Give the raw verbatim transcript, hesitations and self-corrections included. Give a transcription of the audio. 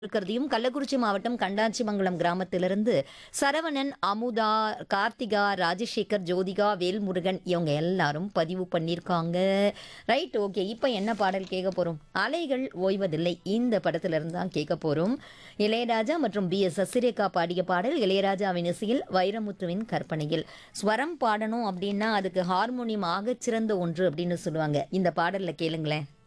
இருக்கிறதையும் கள்ளக்குறிச்சி மாவட்டம் கண்டாச்சிமங்கலம் கிராமத்திலிருந்து சரவணன், அமுதா, கார்த்திகா, ராஜசேகர், ஜோதிகா, வேல்முருகன் இவங்க எல்லாரும் பதிவு பண்ணியிருக்காங்க. Right, okay. இப்போ என்ன பாடல் கேட்க போறோம்? அலைகள் ஓய்வதில்லை இந்த படத்துல இருந்து தான் கேட்க போறோம். இளையராஜா மற்றும் பி எஸ் சசிரேகா பாடிய பாடல் இளையராஜாவின் இசையில் வைரமுத்துவின் கற்பனையில். ஸ்வரம் பாடணும் அப்படின்னா அதுக்கு ஹார்மோனியம் ஆகச்சிறந்த ஒன்று அப்படின்னு சொல்லுவாங்க. இந்த பாடல்ல கேளுங்களேன்.